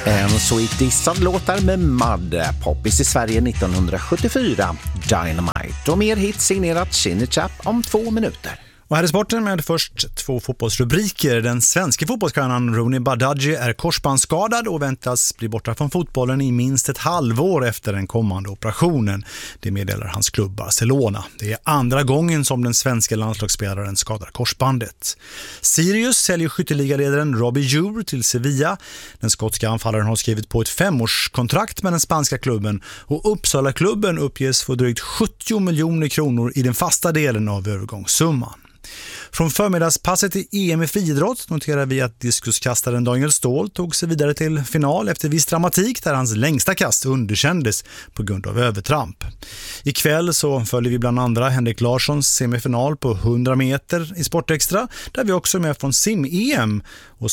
En Sweet dissad låtar med Mud, poppis i Sverige 1974, Dynamite och mer hits signerat Chinny Chap om 2 minuter. Och här är sporten med först 2 fotbollsrubriker. Den svenska fotbollsstjärnan Rooney Badaji är korsbandsskadad och väntas bli borta från fotbollen i minst ett halvår efter den kommande operationen. Det meddelar hans klubb Barcelona. Det är andra gången som den svenska landslagsspelaren skadar korsbandet. Sirius säljer skytteligaledaren Robbie Djur till Sevilla. Den skotska anfallaren har skrivit på ett 5-årskontrakt med den spanska klubben och Uppsala-klubben uppges få drygt 70 miljoner kronor i den fasta delen av övergångssumman. Från förmiddagspasset i EM i friidrott noterar vi att diskuskastaren Daniel Ståhl tog sig vidare till final efter viss dramatik där hans längsta kast underkändes på grund av övertramp. Ikväll så följer vi bland andra Henrik Larssons semifinal på 100 meter i Sportextra där vi också är med från sim-EM och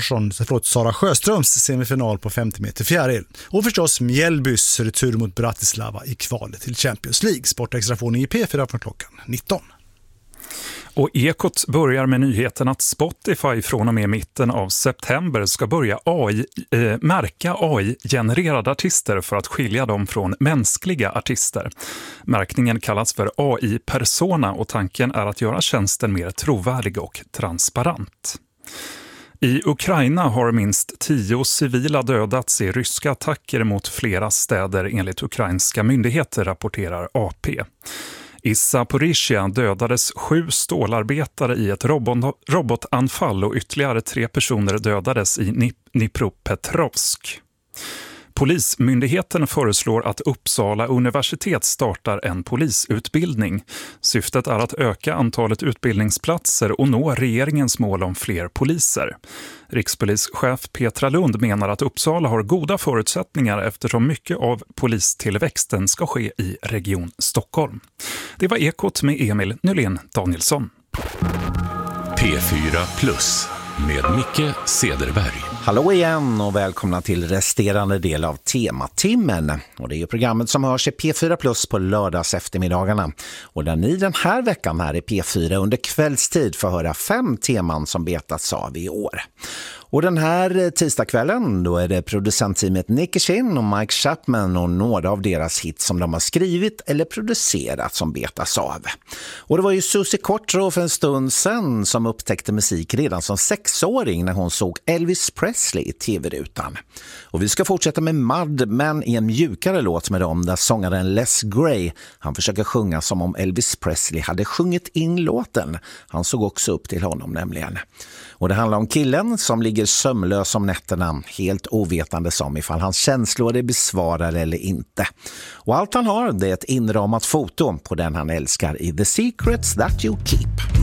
Sara Sjöströms semifinal på 50 meter fjäril. Och förstås Mjällbys retur mot Bratislava i kvalet till Champions League. Sportextra får ni i P4 från klockan 19. Och Ekot börjar med nyheten att Spotify från och med mitten av september ska börja märka AI-genererade artister för att skilja dem från mänskliga artister. Märkningen kallas för AI-persona och tanken är att göra tjänsten mer trovärdig och transparent. I Ukraina har minst 10 civila dödats i ryska attacker mot flera städer enligt ukrainska myndigheter, rapporterar AP. I Zaporizjzja dödades 7 stålarbetare i ett robotanfall och ytterligare 3 personer dödades i Dnipropetrovsk. Polismyndigheten föreslår att Uppsala universitet startar en polisutbildning. Syftet är att öka antalet utbildningsplatser och nå regeringens mål om fler poliser. Rikspolischef Petra Lund menar att Uppsala har goda förutsättningar eftersom mycket av polistillväxten ska ske i Region Stockholm. Det var Ekot med Emil Nylén Danielsson. P4 Plus med Micke Cederberg. Hallå igen och välkomna till resterande del av Tematimmen. Och det är ju programmet som hörs i P4 Plus på lördags eftermiddagarna. Och där ni den här veckan här i P4 under kvällstid får höra 5 teman som betats av i år. Och den här tisdagskvällen då är det producentteamet Nicky Chin och Mike Chapman och några av deras hits som de har skrivit eller producerat som betas av. Och det var ju Susie Quattro för en stund sedan som upptäckte musik redan som 6-åring när hon såg Elvis Presley i tv-rutan. Och vi ska fortsätta med Mud, men i en mjukare låt med dem där sångaren Les Gray, han försöker sjunga som om Elvis Presley hade sjungit in låten. Han såg också upp till honom nämligen. Och det handlar om killen som ligger sömnlös om nätterna, helt ovetande som ifall hans känslor är besvarade eller inte. Och allt han har det är ett inramat foto på den han älskar i The Secrets That You Keep.